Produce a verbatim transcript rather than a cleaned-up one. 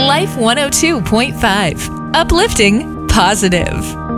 Life one oh two point five. Uplifting, positive.